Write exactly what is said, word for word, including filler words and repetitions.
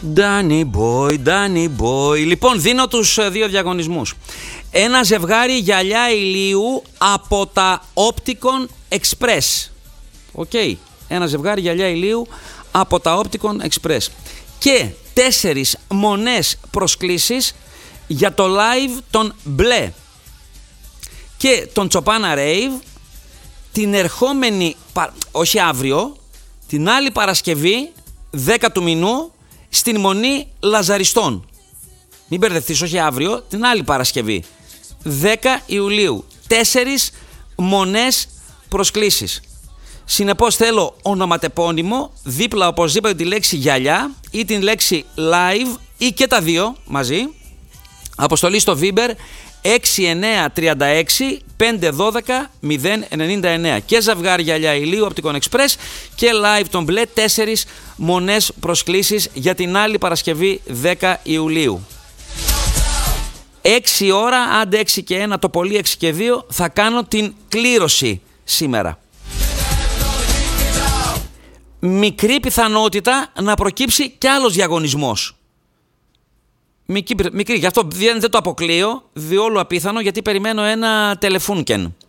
Danny boy, Danny boy. Λοιπόν, δίνω τους δύο διαγωνισμούς. Ένα ζευγάρι γυαλιά ηλίου από τα Opticon Express. Οκ. Okay. Ένα ζευγάρι γυαλιά ηλίου από τα Opticon Express. Και τέσσερις μονές προσκλήσεις για το live των Μπλε και τον Τσοπάνα Rave την ερχόμενη, όχι αύριο, την άλλη Παρασκευή δέκα του μηνού στην Μονή Λαζαριστών. Μην μπερδευτείς, όχι αύριο, την άλλη Παρασκευή δέκα Ιουλίου. Τέσσερις μονές προσκλήσεις. Συνεπώς θέλω ονοματεπώνυμο, δίπλα οπωσδήποτε τη λέξη γυαλιά ή την λέξη live ή και τα δύο μαζί. Αποστολή στο Viber έξι εννιά τρία έξι πέντε ένα δύο μηδέν εννιά εννιά. Και ζευγάρι γυαλιά ηλίου από την Opticon Express και live των Μπλε, τέσσερις μονές προσκλήσεις για την άλλη Παρασκευή δέκα Ιουλίου. έξι ώρα, άντε έξι και ένα, το πολύ έξι και δύο, θα κάνω την κλήρωση σήμερα. Μικρή πιθανότητα να προκύψει κι άλλος διαγωνισμός. Μικρή, μικρή, γι' αυτό δεν το αποκλείω, διόλου απίθανο, γιατί περιμένω ένα τηλεφούνκεν.